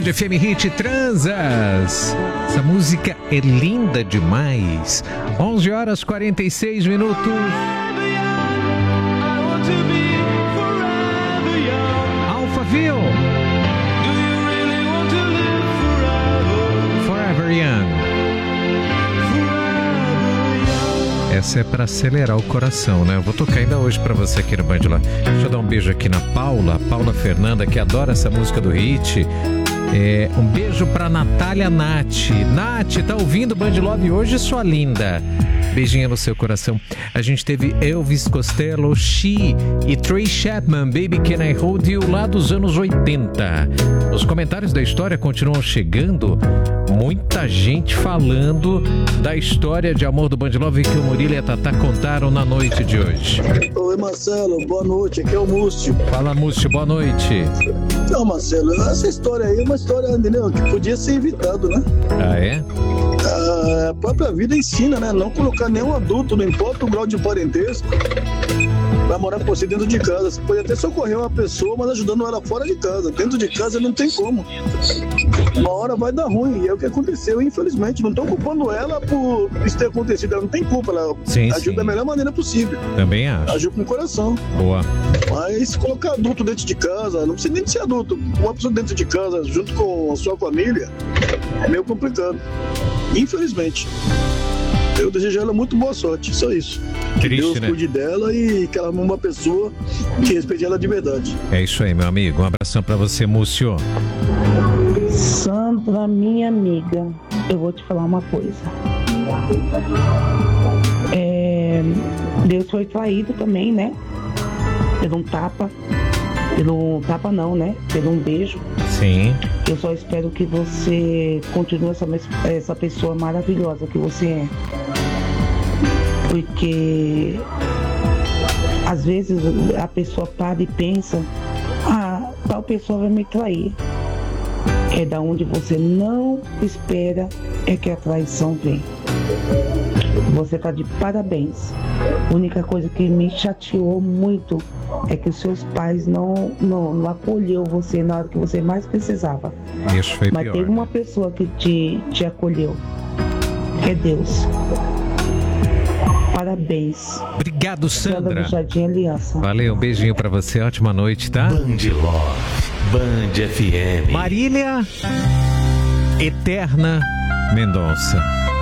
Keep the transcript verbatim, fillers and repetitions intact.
Band F M Hit Transas. Essa música é linda demais. onze horas e quarenta e seis minutos. Alphaville. Forever Young. Essa é pra acelerar o coração, né? Eu vou tocar ainda hoje pra você aqui no Band Love. Deixa eu dar um beijo aqui na Paula, Paula Fernanda, que adora essa música do Hit. É, um beijo pra Natália Nath. Nath, tá ouvindo o Band Love hoje, sua linda? Beijinho no seu coração. A gente teve Elvis Costello, She e Trey Chapman, Baby Can I Hold You, lá dos anos oitenta. Os comentários da história continuam chegando. Muita gente falando da história de amor do Band Love que o Murilo e a Tatá contaram na noite de hoje. Oi, Marcelo, boa noite, aqui é o Múcio. Fala, Múcio, boa noite. Não, Marcelo, essa história aí é uma história, entendeu, que podia ser evitado, né? Ah, é? A própria vida ensina, né? Não colocar nenhum adulto, não importa o grau de parentesco, vai morar com você dentro de casa. Você pode até socorrer uma pessoa, mas ajudando ela fora de casa. Dentro de casa não tem como. Uma hora vai dar ruim, e é o que aconteceu, infelizmente. Não estou culpando ela por isso ter acontecido, ela não tem culpa, ela sim, ajuda sim. da melhor maneira possível. Também acho. Ajuda com o coração. Boa. Mas colocar adulto dentro de casa, não precisa nem de ser adulto, uma pessoa dentro de casa, junto com a sua família, é meio complicado. Infelizmente. Eu desejo a ela muito boa sorte, só isso. Que Triste, Deus né? cuide dela e que ela ame uma pessoa que respeite ela de verdade. É isso aí, meu amigo. Um abração pra você, Múcio. Sandra, minha amiga, eu vou te falar uma coisa. É, Deus foi traído também, né? Pelo um tapa. Pelo um tapa não, né? Pelo um beijo. Sim. Eu só espero que você continue essa, essa pessoa maravilhosa que você é. Porque às vezes a pessoa para e pensa, ah, tal pessoa vai me trair. É da onde você não espera é que a traição vem. Você tá de parabéns. A única coisa que me chateou muito é que os seus pais não, não, não acolheu você na hora que você mais precisava. Isso foi Mas pior. teve uma pessoa que te, te acolheu. É Deus. Parabéns. Obrigado, Sandra. Do Jardim Aliança. Valeu, um beijinho pra você. Ótima noite, tá? Band Love, Band F M. Marília Eterna Mendonça.